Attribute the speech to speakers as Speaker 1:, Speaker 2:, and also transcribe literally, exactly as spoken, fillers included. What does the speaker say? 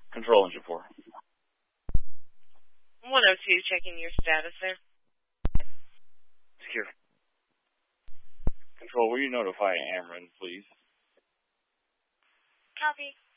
Speaker 1: Control engine four.
Speaker 2: one oh two, checking your status there.
Speaker 1: Secure. Control, will you notify Ameren, please?
Speaker 2: Copy.